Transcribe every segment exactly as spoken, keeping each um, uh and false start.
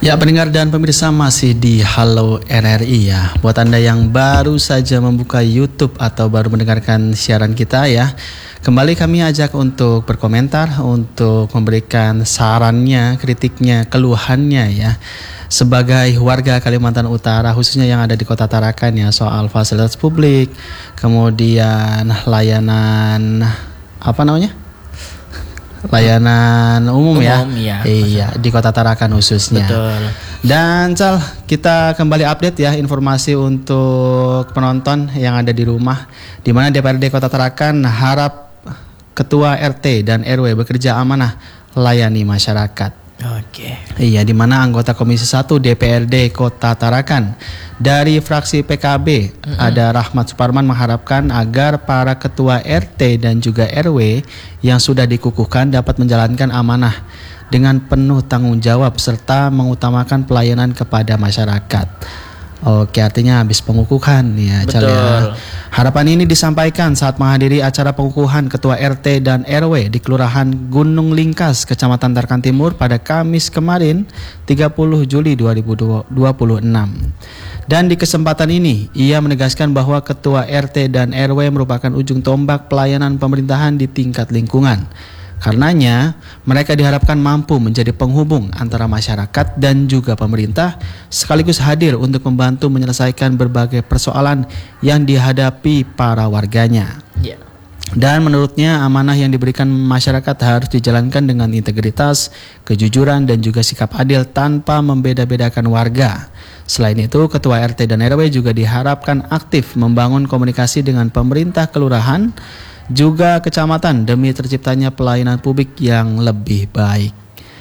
Ya, pendengar dan pemirsa masih di Halo R R I ya. Buat Anda yang baru saja membuka YouTube atau baru mendengarkan siaran kita ya, kembali kami ajak untuk berkomentar, untuk memberikan sarannya, kritiknya, keluhannya ya. Sebagai warga Kalimantan Utara khususnya yang ada di Kota Tarakan ya, soal fasilitas publik, kemudian layanan apa namanya? Layanan umum, umum ya, ya iya maksud. Di Kota Tarakan khususnya. Betul. Dan Cal, kita kembali update ya informasi untuk penonton yang ada di rumah, di mana D P R D Kota Tarakan harap Ketua R T dan R W bekerja amanah layani masyarakat. Oke. Iya, di mana anggota Komisi satu D P R D Kota Tarakan dari fraksi P K B mm-hmm. ada Rahmat Suparman mengharapkan agar para ketua R T dan juga R W yang sudah dikukuhkan dapat menjalankan amanah dengan penuh tanggung jawab serta mengutamakan pelayanan kepada masyarakat. Oke, artinya habis pengukuhan ya, Cal ya. Harapan ini disampaikan saat menghadiri acara pengukuhan Ketua R T dan R W di Kelurahan Gunung Lingkas, Kecamatan Tarakan Timur pada Kamis kemarin tiga puluh Juli dua ribu dua puluh enam. Dan di kesempatan ini, ia menegaskan bahwa Ketua R T dan R W merupakan ujung tombak pelayanan pemerintahan di tingkat lingkungan. Karenanya, mereka diharapkan mampu menjadi penghubung antara masyarakat dan juga pemerintah, sekaligus hadir untuk membantu menyelesaikan berbagai persoalan yang dihadapi para warganya. Yeah. Dan menurutnya, amanah yang diberikan masyarakat harus dijalankan dengan integritas, kejujuran, dan juga sikap adil tanpa membeda-bedakan warga. Selain itu, Ketua R T dan R W juga diharapkan aktif membangun komunikasi dengan pemerintah kelurahan, juga kecamatan demi terciptanya pelayanan publik yang lebih baik.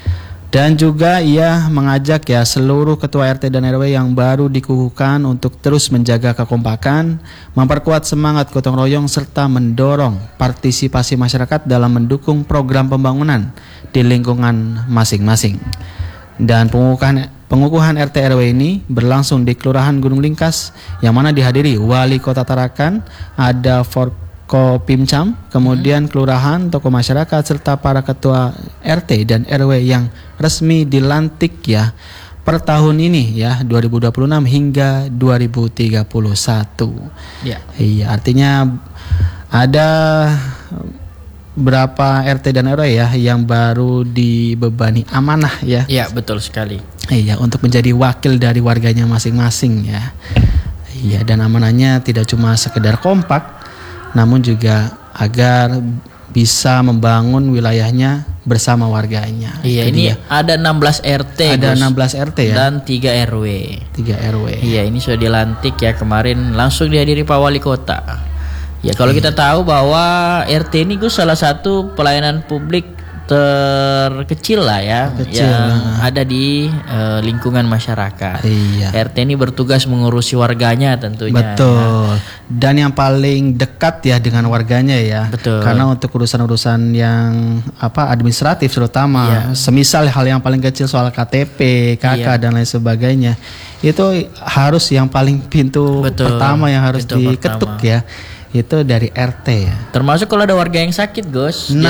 Dan juga ia mengajak ya seluruh ketua R T dan R W yang baru dikukuhkan untuk terus menjaga kekompakan, memperkuat semangat gotong royong serta mendorong partisipasi masyarakat dalam mendukung program pembangunan di lingkungan masing-masing. Dan pengukuhan pengukuhan R T R W ini berlangsung di Kelurahan Gunung Lingkas yang mana dihadiri Wali Kota Tarakan, ada for Kopimcam, kemudian kelurahan, tokoh masyarakat, serta para ketua R T dan R W yang resmi dilantik ya per tahun ini ya dua ribu dua puluh enam hingga dua ribu tiga puluh satu. Ya. Iya, artinya ada berapa R T dan R W ya yang baru dibebani amanah ya. Iya, betul sekali. Iya, untuk menjadi wakil dari warganya masing-masing ya. Iya, dan amanahnya tidak cuma sekedar kompak, namun juga agar bisa membangun wilayahnya bersama warganya. Iya, itu ini dia. ada enam belas R T. Ada Gus. enam belas R T ya. Dan tiga R W. tiga R W. Iya, ini sudah dilantik ya kemarin langsung dihadiri Pak Wali Kota. Ya, kalau iya. kita tahu bahwa R T ini Gus salah satu pelayanan publik terkecil lah ya, Kecil, yang nah. ada di uh, lingkungan masyarakat. Iya. R T ini bertugas mengurusi warganya tentunya. Betul. Ya. Dan yang paling dekat ya dengan warganya ya. Betul. Karena untuk urusan-urusan yang apa administratif terutama, iya. semisal hal yang paling kecil soal K T P, K K iya. dan lain sebagainya, itu harus yang paling pintu Betul. pertama yang harus pintu diketuk pertama. ya. Itu dari R T ya. Termasuk kalau ada warga yang sakit, Gus. Nah,